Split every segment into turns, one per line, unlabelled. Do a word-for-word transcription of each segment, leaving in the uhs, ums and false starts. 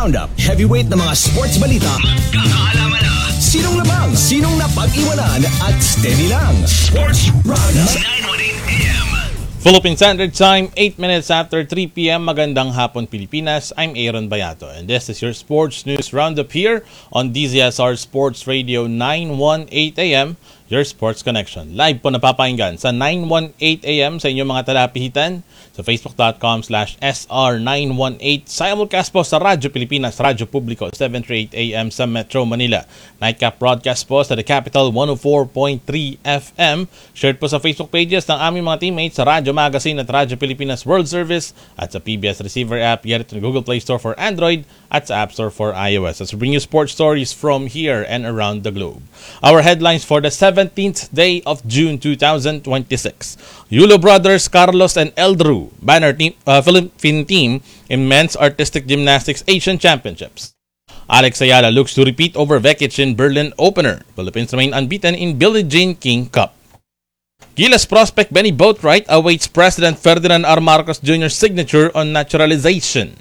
Roundup. Heavyweight na mga sports balita. Magkakaalaman na. Sinong labang, sinong napag-iwanan at steady lang. Sports Roundup. nine eighteen A M
Philippine Standard Time, eight minutes after three p m Magandang hapon, Pilipinas. I'm Aaron Bayato, and this is your Sports News Roundup here on D Z S R Sports Radio nine eighteen A M, your sports connection. Live po napapakinggan sa nine eighteen A M sa inyong mga talapihitan sa facebook.com slash SR918. Simulcast po sa Radyo Pilipinas, Radyo Publiko, seven thirty-eight A M sa Metro Manila. Nightcap broadcast po sa The Capital, one oh four point three F M. Shared po sa Facebook pages ng aming mga teammates sa Radyo Magazine at Radyo Pilipinas World Service at sa P B S Receiver app, yet to the Google Play Store for Android at sa App Store for iOS. As we bring you sports stories from here and around the globe. Our headlines for the seventeenth day of June two thousand twenty-six. Yulo brothers Carlos and Eldrew banner team, uh, Philippine team in men's artistic gymnastics Asian Championships. Alex Ayala looks to repeat over Vekic in Berlin opener. Philippines remain unbeaten in Billie Jean King Cup. Gilas prospect Benny Boatwright awaits President Ferdinand R. Marcos Junior's signature on naturalization.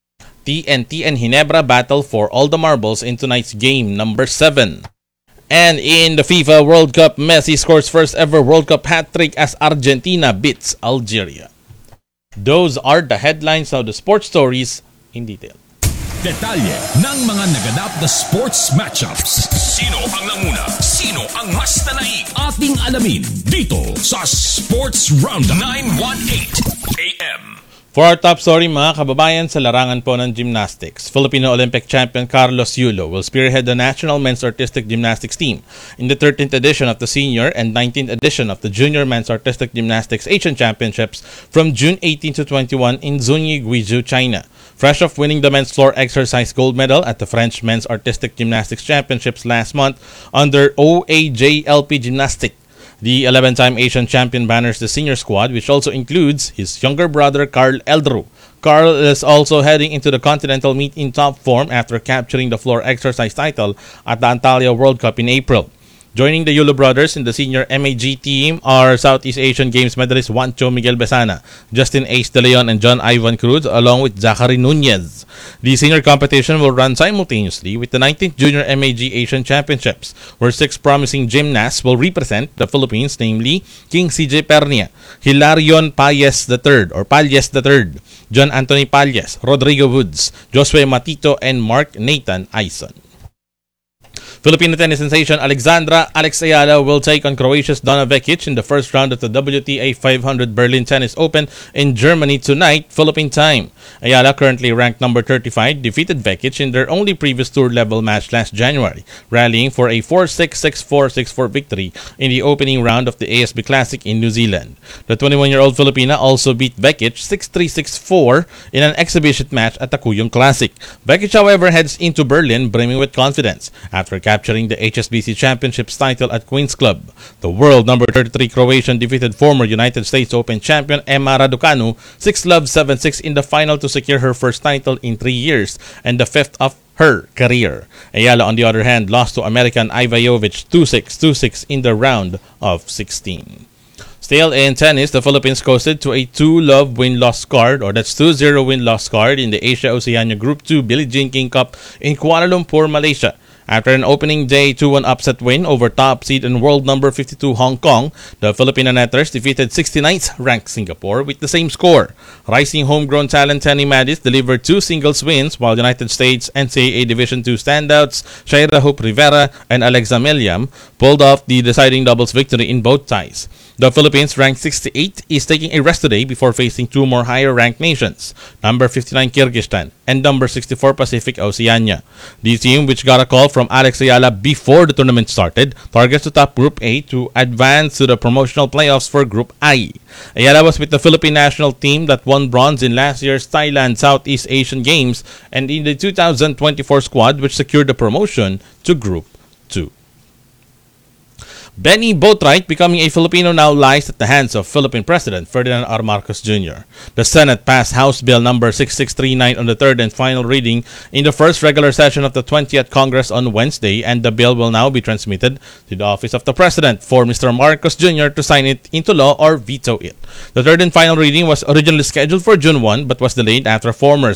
T N T and Ginebra battle for all the marbles in tonight's game number seven. And in the FIFA World Cup, Messi scores first ever World Cup hat-trick as Argentina beats Algeria. Those are the headlines of the sports stories in detail.
Detalye ng mga naganap na sports matchups. Sino ang nanguna? Sino ang mas tanaik? Ating alamin dito sa Sports Roundup nine eighteen A M.
For our top story, mga kababayan, sa larangan po ng gymnastics, Filipino Olympic champion Carlos Yulo will spearhead the national men's artistic gymnastics team in the thirteenth edition of the senior and nineteenth edition of the junior men's artistic gymnastics Asian Championships from June eighteenth to twenty-one in Zunyi, Guizhou, China. Fresh off winning the men's floor exercise gold medal at the French Men's Artistic Gymnastics Championships last month under O A J L P Gymnastic, the eleven-time Asian champion banners the senior squad, which also includes his younger brother Carl Eldrew. Carl is also heading into the continental meet in top form after capturing the floor exercise title at the Antalya World Cup in April. Joining the Yulo brothers in the senior M A G team are Southeast Asian Games medalist Juancho Miguel Besana, Justin Ace De Leon, and John Ivan Cruz, along with Zachary Nunez. The senior competition will run simultaneously with the nineteenth Junior M A G Asian Championships, where six promising gymnasts will represent the Philippines, namely King C J Pernia, Hilarion Payes the third or Palles the third, John Anthony Palles, Rodrigo Woods, Josue Matito, and Mark Nathan Aison. Filipino tennis sensation Alexandra Alex Ayala will take on Croatia's Donna Vekic in the first round of the W T A five hundred Berlin Tennis Open in Germany tonight, Philippine time. Ayala, currently ranked number thirty-five, defeated Vekic in their only previous tour-level match last January, rallying for a four six, six four, six four victory in the opening round of the A S B Classic in New Zealand. The twenty-one-year-old Filipina also beat Vekic six three, six four in an exhibition match at the Kuyong Classic. Vekic, however, heads into Berlin brimming with confidence after capturing the H S B C Championships title at Queen's Club. The world number thirty-three Croatian defeated former United States Open champion Emma Raducanu six love, seven six in the final to secure her first title in three years and the fifth of her career. Ayala, on the other hand, lost to American Iva Jovic two six, two six in the round of sixteen. Still in tennis, the Philippines coasted to a two-love win-loss card, or that's two zero win-loss card in the Asia-Oceania Group two Billie Jean King Cup in Kuala Lumpur, Malaysia. After an opening day two one upset win over top seed and world number fifty-two Hong Kong, the Filipino netters defeated sixty-ninth ranked Singapore with the same score. Rising homegrown talent Tenny Madis delivered two singles wins, while United States N C A A Division two standouts Shaira Hope Rivera and Alexa Milliam pulled off the deciding doubles victory in both ties. The Philippines, ranked sixty-eight, is taking a rest today before facing two more higher-ranked nations, number fifty-nine Kyrgyzstan and number sixty-four Pacific Oceania. The team, which got a call from Alex Ayala before the tournament started, targets to top Group A to advance to the promotional playoffs for Group I. Ayala was with the Philippine national team that won bronze in last year's Thailand Southeast Asian Games and in the two thousand twenty-four squad, which secured the promotion to Group two. Benny Boatwright, becoming a Filipino, now lies at the hands of Philippine President Ferdinand R. Marcos Junior The Senate passed House Bill number sixty-six thirty-nine on the third and final reading in the first regular session of the twentieth Congress on Wednesday, and the bill will now be transmitted to the Office of the President for Mister Marcos Junior to sign it into law or veto it. The third and final reading was originally scheduled for June first but was delayed after former